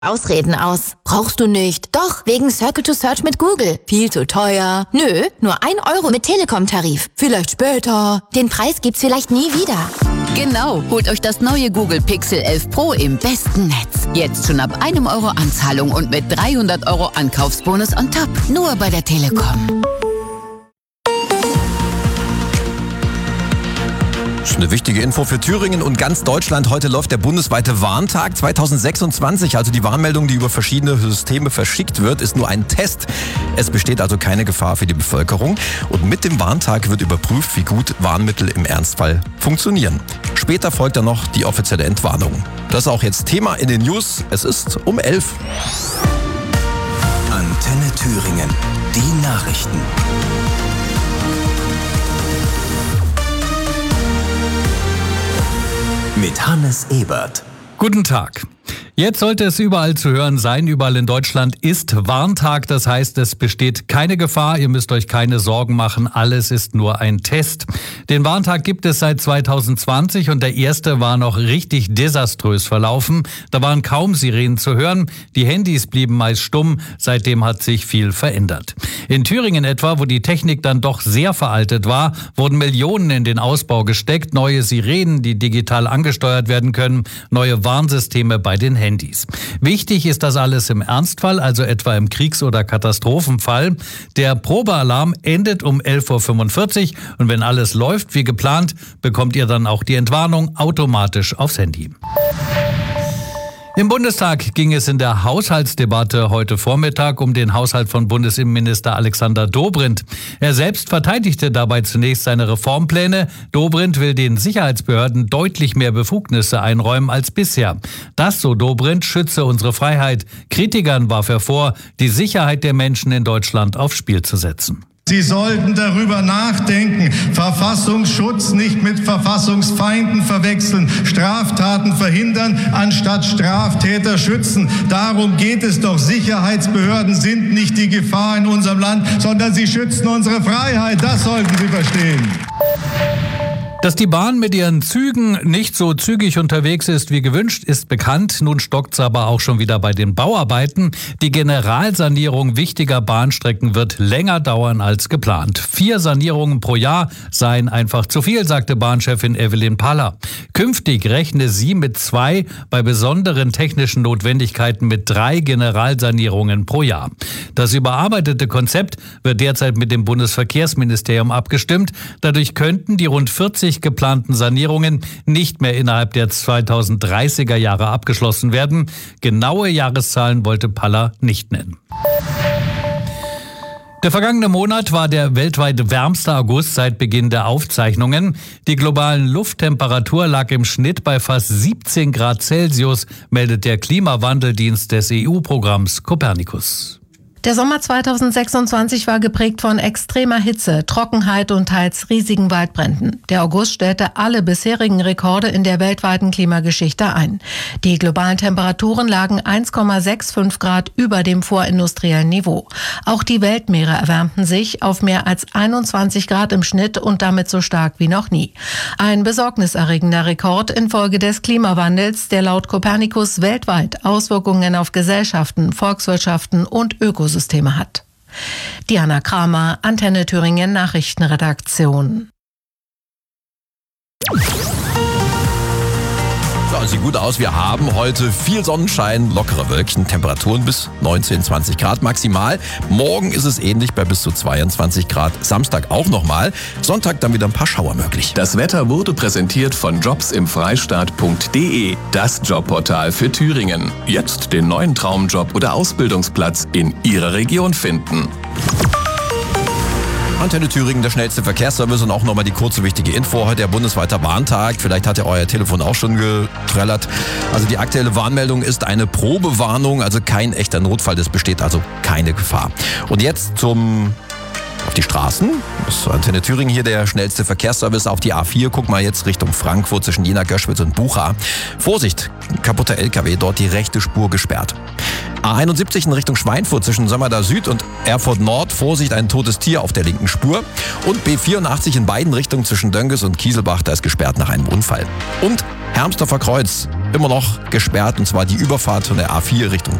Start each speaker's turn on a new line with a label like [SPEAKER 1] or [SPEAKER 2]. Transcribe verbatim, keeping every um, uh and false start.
[SPEAKER 1] Ausreden aus. Brauchst du nicht. Doch, wegen Circle to Search mit Google. Viel zu teuer. Nö, nur ein Euro mit Telekom-Tarif. Vielleicht später. Den Preis gibt's vielleicht nie wieder.
[SPEAKER 2] Genau, holt euch das neue Google Pixel elf Pro im besten Netz. Jetzt schon ab einem Euro Anzahlung und mit dreihundert Euro Ankaufsbonus on top. Nur bei der Telekom.
[SPEAKER 3] Das ist eine wichtige Info für Thüringen und ganz Deutschland. Heute läuft der bundesweite Warntag zweitausendsechsundzwanzig. Also die Warnmeldung, die über verschiedene Systeme verschickt wird, ist nur ein Test. Es besteht also keine Gefahr für die Bevölkerung. Und mit dem Warntag wird überprüft, wie gut Warnmittel im Ernstfall funktionieren. Später folgt dann noch die offizielle Entwarnung. Das ist auch jetzt Thema in den News. Es ist um elf.
[SPEAKER 4] Antenne Thüringen. Die Nachrichten. Mit Hannes Ebert.
[SPEAKER 5] Guten Tag. Jetzt sollte es überall zu hören sein. Überall in Deutschland ist Warntag. Das heißt, es besteht keine Gefahr. Ihr müsst euch keine Sorgen machen. Alles ist nur ein Test. Den Warntag gibt es seit zweitausendzwanzig und der erste war noch richtig desaströs verlaufen. Da waren kaum Sirenen zu hören. Die Handys blieben meist stumm. Seitdem hat sich viel verändert. In Thüringen etwa, wo die Technik dann doch sehr veraltet war, wurden Millionen in den Ausbau gesteckt. Neue Sirenen, die digital angesteuert werden können. Neue Warnsysteme bei den Handys. Wichtig ist das alles im Ernstfall, also etwa im Kriegs- oder Katastrophenfall. Der Probealarm endet um elf Uhr fünfundvierzig und wenn alles läuft wie geplant, bekommt ihr dann auch die Entwarnung automatisch aufs Handy. Im Bundestag ging es in der Haushaltsdebatte heute Vormittag um den Haushalt von Bundesinnenminister Alexander Dobrindt. Er selbst verteidigte dabei zunächst seine Reformpläne. Dobrindt will den Sicherheitsbehörden deutlich mehr Befugnisse einräumen als bisher. Das, so Dobrindt, schütze unsere Freiheit. Kritikern warf er vor, die Sicherheit der Menschen in Deutschland aufs Spiel zu setzen.
[SPEAKER 6] Sie sollten darüber nachdenken, Verfassungsschutz nicht mit Verfassungsfeinden verwechseln, Straftaten verhindern, anstatt Straftäter schützen. Darum geht es doch. Sicherheitsbehörden sind nicht die Gefahr in unserem Land, sondern sie schützen unsere Freiheit. Das sollten Sie verstehen.
[SPEAKER 5] Dass die Bahn mit ihren Zügen nicht so zügig unterwegs ist wie gewünscht, ist bekannt. Nun stockt's aber auch schon wieder bei den Bauarbeiten. Die Generalsanierung wichtiger Bahnstrecken wird länger dauern als geplant. Vier Sanierungen pro Jahr seien einfach zu viel, sagte Bahnchefin Evelyn Paller. Künftig rechne sie mit zwei, bei besonderen technischen Notwendigkeiten mit drei Generalsanierungen pro Jahr. Das überarbeitete Konzept wird derzeit mit dem Bundesverkehrsministerium abgestimmt. Dadurch könnten die rund vierzig geplanten Sanierungen nicht mehr innerhalb der zweitausenddreißiger Jahre abgeschlossen werden. Genaue Jahreszahlen wollte Paller nicht nennen. Der vergangene Monat war der weltweit wärmste August seit Beginn der Aufzeichnungen. Die globalen Lufttemperatur lag im Schnitt bei fast siebzehn Grad Celsius, meldet der Klimawandeldienst des E U-Programms Copernicus.
[SPEAKER 7] Der Sommer zweitausendsechsundzwanzig war geprägt von extremer Hitze, Trockenheit und teils riesigen Waldbränden. Der August stellte alle bisherigen Rekorde in der weltweiten Klimageschichte ein. Die globalen Temperaturen lagen eins Komma fünfundsechzig Grad über dem vorindustriellen Niveau. Auch die Weltmeere erwärmten sich auf mehr als einundzwanzig Grad im Schnitt und damit so stark wie noch nie. Ein besorgniserregender Rekord infolge des Klimawandels, der laut Copernicus weltweit Auswirkungen auf Gesellschaften, Volkswirtschaften und Ökosysteme Systeme hat. Diana Kramer, Antenne Thüringen Nachrichtenredaktion.
[SPEAKER 3] So, sieht gut aus. Wir haben heute viel Sonnenschein, lockere Wölkchen, Temperaturen bis neunzehn, zwanzig Grad maximal. Morgen ist es ähnlich bei bis zu zweiundzwanzig Grad. Samstag auch nochmal. Sonntag dann wieder ein paar Schauer möglich.
[SPEAKER 4] Das Wetter wurde präsentiert von jobs im freistaat punkt de, das Jobportal für Thüringen. Jetzt den neuen Traumjob oder Ausbildungsplatz in Ihrer Region finden.
[SPEAKER 3] Antenne Thüringen, der schnellste Verkehrsservice und auch nochmal die kurze wichtige Info. Heute der bundesweite Warntag. Vielleicht hat ja euer Telefon auch schon getrellert. Also die aktuelle Warnmeldung ist eine Probewarnung, also kein echter Notfall. Es besteht also keine Gefahr. Und jetzt zum... auf die Straßen. Das ist Antenne Thüringen hier, der schnellste Verkehrsservice auf die A vier. Guck mal jetzt Richtung Frankfurt zwischen Jena, Göschwitz und Bucha. Vorsicht, kaputter L K W, dort die rechte Spur gesperrt. A einundsiebzig in Richtung Schweinfurt zwischen Sömmerda Süd und Erfurt Nord. Vorsicht, ein totes Tier auf der linken Spur. Und B vierundachtzig in beiden Richtungen zwischen Dönges und Kieselbach, da ist gesperrt nach einem Unfall. Und Hermsdorfer Kreuz. immer noch gesperrt, und zwar die Überfahrt von der A vier Richtung